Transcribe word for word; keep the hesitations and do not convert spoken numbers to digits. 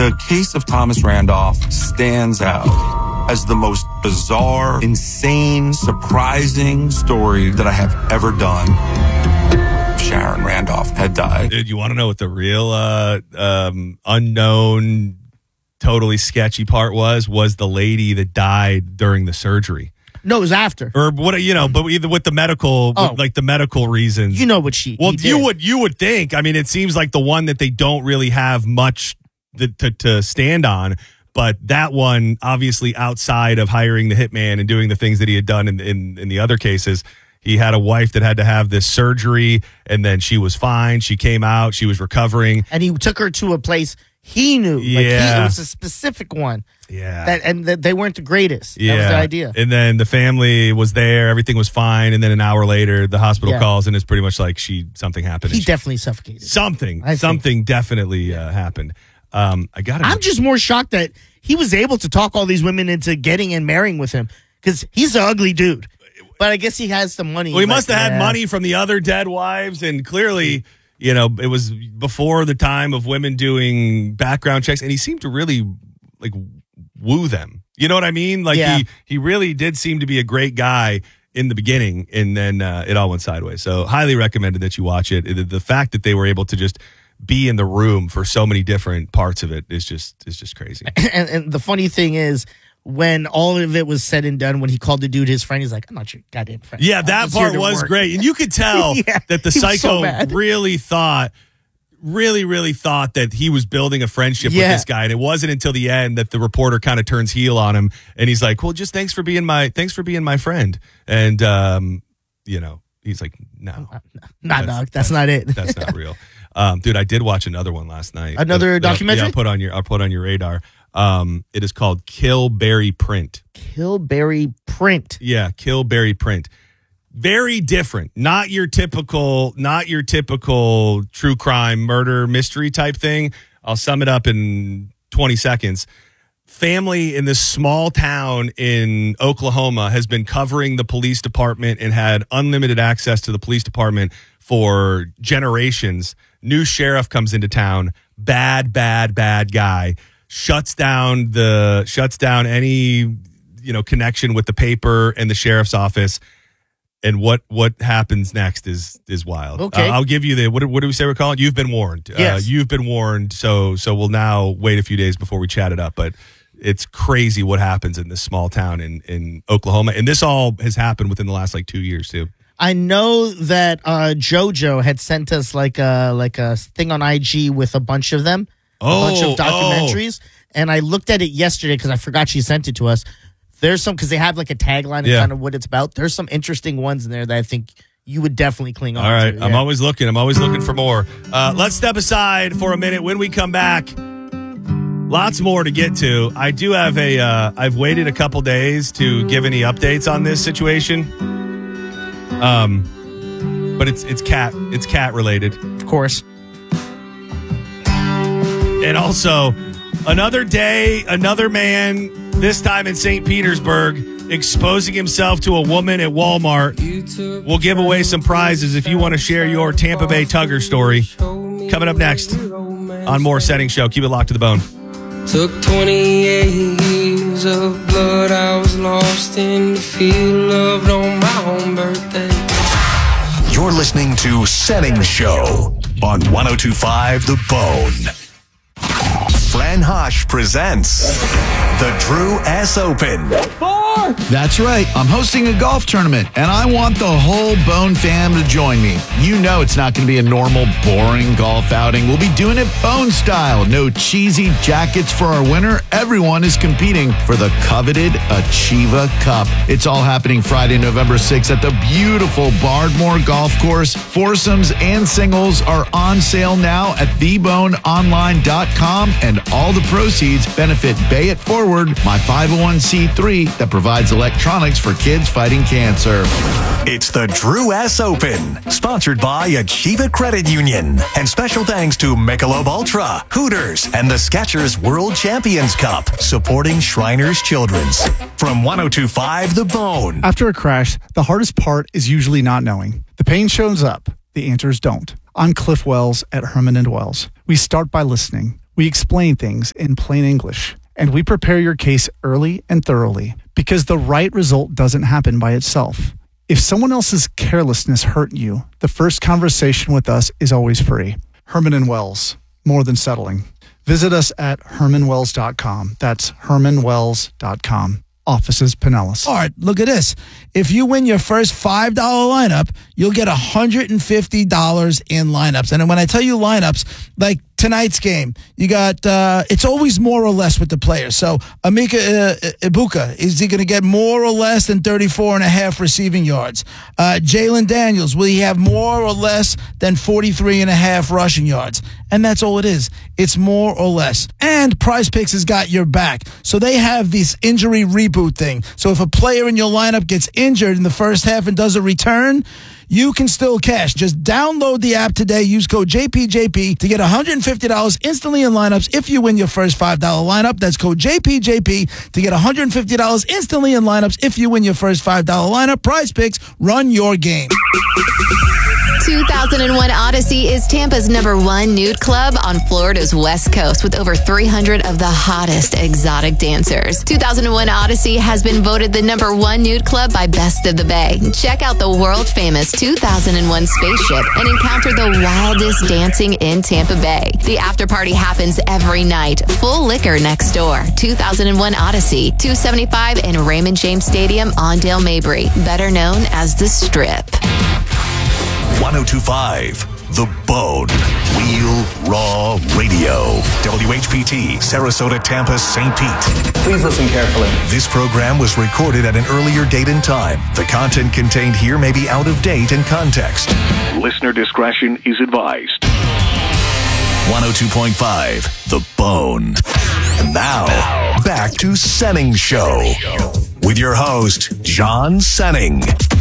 The case of Thomas Randolph stands out as the most bizarre, insane, surprising story that I have ever done. Sharon Randolph had died. Dude, you want to know what the real uh, um, unknown, totally sketchy part was? Was the lady that died during the surgery. No, it was after. Or what, you know, but either with the medical, oh. with, like the medical reasons. You know what she Well, you did. would you would think. I mean, it seems like the one that they don't really have much to, to, to stand on. But that one, obviously, outside of hiring the hitman and doing the things that he had done in, in, in the other cases, he had a wife that had to have this surgery, and then she was fine. She came out. She was recovering. And he took her to a place he knew. Yeah. Like he, it was a specific one. Yeah. That And that they weren't the greatest. Yeah. That was the idea. And then the family was there. Everything was fine. And then an hour later, the hospital Yeah. calls, and it's pretty much like she something happened. He and she- definitely suffocated. Something. I Something think. definitely uh, happened. Um, I got I'm just more shocked that he was able to talk all these women into getting and marrying with him because he's an ugly dude. But I guess he has some money. Well, he like, must have had yeah. money from the other dead wives, and clearly, you know, it was before the time of women doing background checks, and he seemed to really like woo them. You know what I mean? Like Yeah. he he really did seem to be a great guy in the beginning, and then uh, it all went sideways. So highly recommended that you watch it. The, the fact that they were able to just be in the room for so many different parts of it is just is just crazy. And, and the funny thing is, when all of it was said and done, when he called the dude his friend, he's like, I'm not your goddamn friend. Yeah, I'm that just here part to was work." great. And you could tell Yeah, that the he was so psycho mad. really thought, really, really thought that he was building a friendship Yeah. with this guy. And it wasn't until the end that the reporter kind of turns heel on him. And he's like, well, just thanks for being my, thanks for being my friend. And, um, you know, he's like, no. Nah, dog, that's not it. That's not real. Um, dude, I did watch another one last night. Another That- that- documentary? Yeah, I'll put on your, I'll put on your radar. Um, it is called Kill Barry Print. Killberry Print. Yeah, Kill Barry Print. Very different. Not your typical, not your typical true crime murder mystery type thing. I'll sum it up in twenty seconds. Family in this small town in Oklahoma has been covering the police department and had unlimited access to the police department for generations. New sheriff comes into town. Bad, bad, bad guy. Shuts down the shuts down any you know connection with the paper and the sheriff's office. And what what happens next is is wild. Okay. Uh, I'll give you the what, do- what do we say we're calling? You've been warned. Yes. Uh, you've been warned. So so we'll now wait a few days before we chat it up. But it's crazy what happens in this small town in in Oklahoma, and this all has happened within the last like two years too. I know that uh, JoJo had sent us like a like a thing on I G with a bunch of them, Oh, a bunch of oh. documentaries, and I looked at it yesterday because I forgot she sent it to us. There's some because they have like a tagline and Yeah. kind of what it's about. There's some interesting ones in there that I think you would definitely cling on All right, to. I'm yeah. always looking. I'm always looking for more. Uh, let's step aside for a minute. When we come back, lots more to get to. I do have a. Uh, I've waited a couple days to give any updates on this situation. Um, but it's it's cat it's cat related, of course. and also another day, another man. This time in Saint Petersburg, exposing himself to a woman at Walmart. We'll give away some prizes if you want to share your Tampa Bay Tugger story. Coming up next on More Setting Show. Keep it locked to the bone. Took twenty-eight years of blood. I was lost in the field, loved on my own birthday. You're listening to Setting Show on one oh two point five The Bone. Fran Hosh presents the Drew S. Open. That's right. I'm hosting a golf tournament, and I want the whole Bone fam to join me. You know it's not going to be a normal, boring golf outing. We'll be doing it Bone style. No cheesy jackets for our winner. Everyone is competing for the coveted Achieva Cup. It's all happening Friday, November sixth at the beautiful Bardmore Golf Course. Foursomes and singles are on sale now at the bone online dot com, and all the proceeds benefit Bay It Forward, my five oh one c three that provides electronics for kids fighting cancer. It's the Drew S. Open, sponsored by Achieva Credit Union. And special thanks to Michelob Ultra, Hooters, and the Skechers World Champions Cup, supporting Shriners Children's. From one oh two point five The Bone. After a crash, the hardest part is usually not knowing. The pain shows up, the answers don't. I'm Cliff Wells at Herman and Wells. We start by listening. We explain things in plain English, and we prepare your case early and thoroughly because the right result doesn't happen by itself. If someone else's carelessness hurt you, the first conversation with us is always free. Herman and Wells, more than settling. Visit us at herman wells dot com. That's herman wells dot com. Offices Pinellas. All right, look at this. If you win your first five dollar lineup, you'll get one hundred fifty dollars in lineups. And when I tell you lineups, like tonight's game, you got, uh, it's always more or less with the players. So Emeka uh, Ibuka, is he going to get more or less than thirty-four and a half receiving yards? Uh, Jalen Daniels, will he have more or less than forty-three and a half rushing yards? And that's all it is. It's more or less. And Prize Picks has got your back. So they have this injury reboot thing. So if a player in your lineup gets injured in the first half and does a return, you can still cash. Just download the app today. Use code J P J P to get one hundred fifty dollars instantly in lineups if you win your first five dollar lineup. That's code J P J P to get one hundred fifty dollars instantly in lineups if you win your first five dollar lineup. Prize Picks, run your game. two thousand one Odyssey is Tampa's number one nude club on Florida's West Coast with over three hundred of the hottest exotic dancers. two thousand one Odyssey has been voted the number one nude club by Best of the Bay. Check out the world-famous two thousand one spaceship and encounter the wildest dancing in Tampa Bay. The after party happens every night. Full liquor next door. two thousand one Odyssey, two seventy-five in Raymond James Stadium on Dale Mabry, better known as The Strip. one oh two point five The Bone. Real Raw Radio. W H P T, Sarasota, Tampa, Saint Pete. Please listen carefully. This program was recorded at an earlier date and time. The content contained here may be out of date in context. Listener discretion is advised. one oh two point five The Bone. And now, back to Senning Show with your host, John Senning.